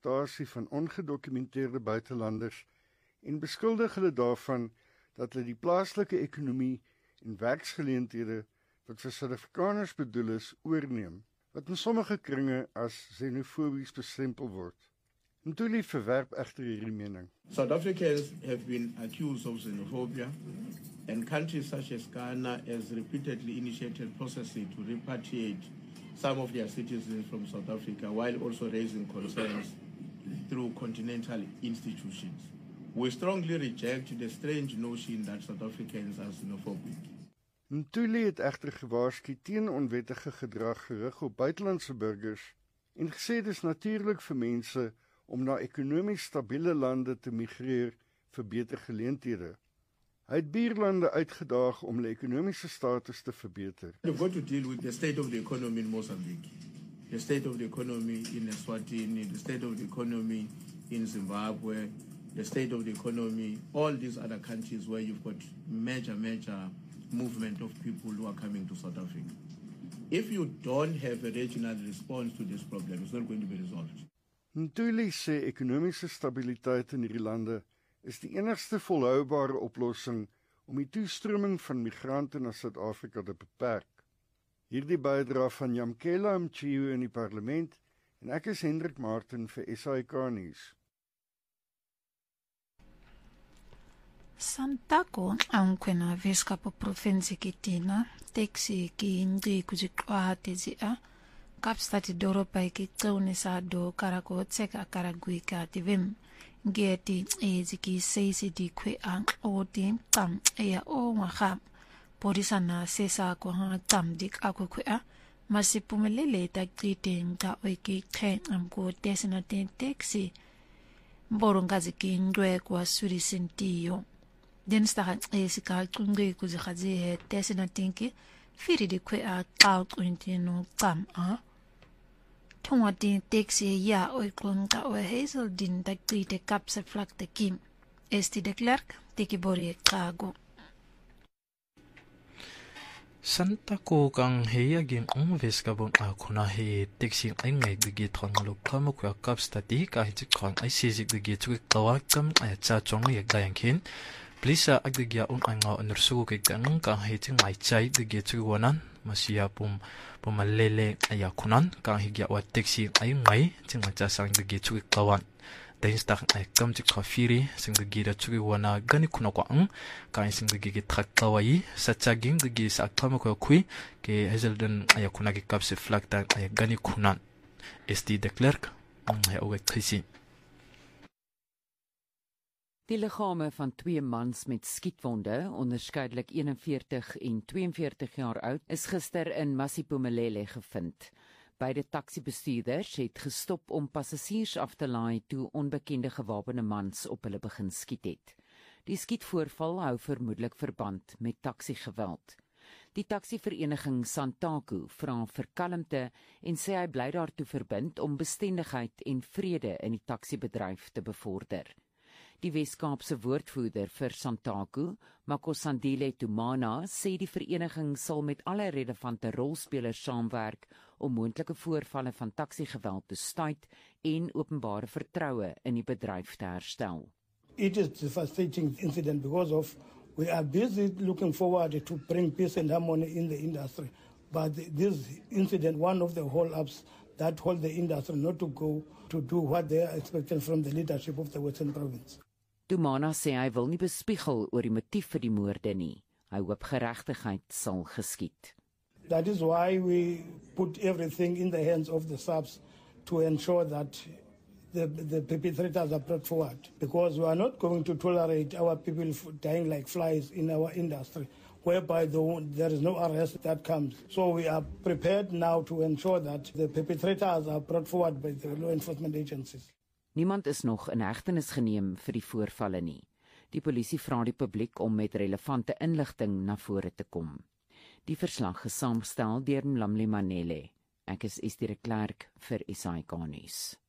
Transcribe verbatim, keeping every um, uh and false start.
eksploitasie van ongedokumenteerde buitelanders en beskuldig hulle daarvan dat hulle die plaaslike ekonomie en werksgeleenthede wat vir Suid-Afrikaners bedoel is, oorneem, wat in sommige kringe as xenofobies bestempel word. Ntuli verwerp egter hierdie mening. South Africans have been accused of xenophobia, and countries such as Ghana has repeatedly initiated processes to repatriate some of their citizens from South Africa, while also raising concerns through continental institutions. We strongly reject the strange notion that South Africans are xenophobic. Ntuli het egter gewaarsku teen onwettige gedrag gerig op buitelandse burgers en gesê dis natuurlik vir mense om na ekonomies stabiele lande te migreer vir beter geleenthede. Hy het buurlande uitgedaag om hulle ekonomiese status te verbeter. We've got to deal with the state of the economy in Mozambique, the state of the economy in Eswatini, the state of the economy in Zimbabwe, the state of the economy, all these other countries where you've got major, major movement of people who are coming to South Africa. If you don't have a regional response to this problem, it's not going to be resolved. Ntuli sê ekonomiese stabiliteit in hierdie lande is die enigste volhoubare oplossing om die toestroming van migrante na Suid-Afrika te beperk. Hierdie bydra van Yamkela Mchiu in die parlement en ek is Hendrik Martin vir S A I K nuus. Santako ankwena veskapo provinsi kitina teksi ki ngri kuziqwate zia Kapstad doropa ikicunisa do karako tseka karagwika tivim ngeti eziki seisi di kwe ang oti tam eya o ngakap porisana sesa ko ha tam dik ako kwe a masipumelele takiteng ta oiki khen amko desina ten taxi mborongazi ki ndwe kwa suri sentiyo dinsdag esika kungri kuzikhazi he desina tinki firi di kwe a tau kuntino tam a Tonga din taxi ya oiklon ka o hazel din takite kapse flak te kim. Esti de Klerk, tiki bori kago. Santa ko kang heya gin ong veskabon a kuna he taxi ay ngay digi tronglok kamo kwa kaps tati ka hitik kong ay sizik digi tukik tawag kam ay cha chong yak dayangkin. Plisa agdigya un ay nga onursugo kik tanong kang hiting ay chay digi tukiwanan. Masya pum pumalele ay kunan kang higya wa taxi ay ngay ting macha sang digi tukik tawan. Dahin stak ay kam tik khafiri sing digi da tukiwana gani kuna kwa ang kang sing digi kitrak tawayi sa chaging digi sa aktama kwa kui ke hazelden ay kuna ki kapse flak tan ay gani kunan. Esti de Klerk ay oget krisi. Die liggame van twee mans met skietwonde, onderskeidelik eenenveertig en tweeënveertig jaar oud, is gister in Masipumelele gevind. Beide taksibestuurders het gestop om passasiers af te laai toe onbekende gewapende mans op hulle begin skiet het. Die skietvoorval hou vermoedelik verband met taksiegeweld. Die taksivereniging Santaku vra vir kalmte en sê hy bly daartoe verbind om bestendigheid en vrede in die taksibedryf te bevorder. Die Weskaapse woordvoerder vir Santaku, Makosandile Tumana, sê die vereniging sal met alle relevante rolspelers saamwerk om moontlike voorvalle van taksiegeweld te stuit en openbare vertroue in die bedryf te herstel. It is a devastating incident because of we are busy looking forward to bring peace and harmony in the industry. But this incident, one of the hold-ups that hold the industry not to go to do what they are expecting from the leadership of the Western Province. Tumana sê hy wil nie bespiegel oor die motief vir die moorde nie. Hy hoop geregtigheid sal geskied. That is why we put everything in the hands of the S A Ps to ensure that the, the perpetrators are brought forward. Because we are not going to tolerate our people dying like flies in our industry, whereby the, there is no arrest that comes. So we are prepared now to ensure that the perpetrators are brought forward by the law enforcement agencies. Niemand is nog in hegtenis geneem vir die voorvalle nie. Die polisie vra die publiek om met relevante inligting na vore te kom. Die verslag is saamgestel deur Mlamli Manele. Ek is Estie de Klerk vir S A I K nuus.